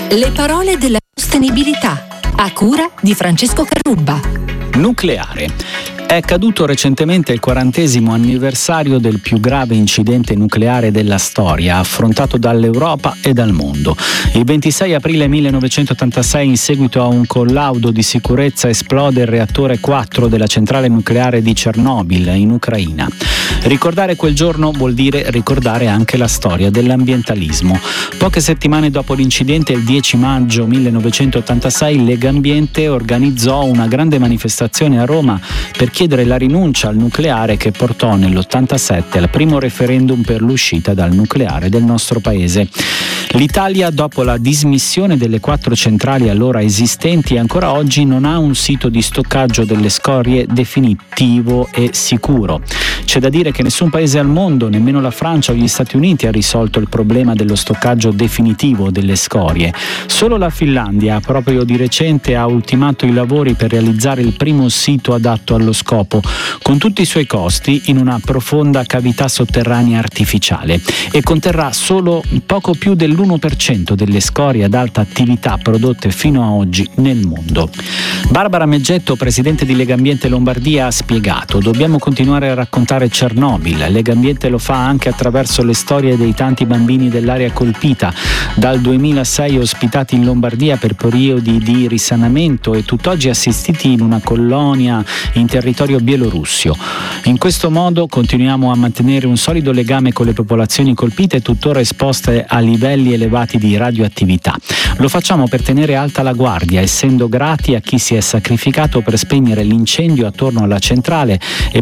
Le parole della sostenibilità, a cura di Francesco Carrubba. Nucleare. È caduto recentemente il 40° anniversario del più grave incidente nucleare della storia, affrontato dall'Europa e dal mondo. Il 26 aprile 1986, in seguito a un collaudo di sicurezza, esplode il reattore 4 della centrale nucleare di Chernobyl, in Ucraina. Ricordare quel giorno vuol dire ricordare anche la storia dell'ambientalismo. Poche settimane dopo l'incidente, il 10 maggio 1986, Legambiente organizzò una grande manifestazione a Roma per chiedere la rinuncia al nucleare, che portò nell'87 al primo referendum per l'uscita dal nucleare del nostro paese. L'Italia, dopo la dismissione delle 4 centrali allora esistenti, ancora oggi non ha un sito di stoccaggio delle scorie definitivo e sicuro. C'è da dire che nessun paese al mondo, nemmeno la Francia o gli Stati Uniti, ha risolto il problema dello stoccaggio definitivo delle scorie. Solo la Finlandia, proprio di recente, ha ultimato i lavori per realizzare il primo sito adatto allo scopo, con tutti i suoi costi, in una profonda cavità sotterranea artificiale, e conterrà solo poco più dell'1% delle scorie ad alta attività prodotte fino a oggi nel mondo. Barbara Meggetto, presidente di Legambiente Lombardia, ha spiegato: dobbiamo continuare a raccontare Chernobyl. Legambiente lo fa anche attraverso le storie dei tanti bambini dell'area colpita, dal 2006 ospitati in Lombardia per periodi di risanamento e tutt'oggi assistiti in una colonia in territorio bielorussio. In questo modo continuiamo a mantenere un solido legame con le popolazioni colpite, tuttora esposte a livelli elevati di radioattività. Lo facciamo per tenere alta la guardia, essendo grati a chi si è sacrificato per spegnere l'incendio attorno alla centrale e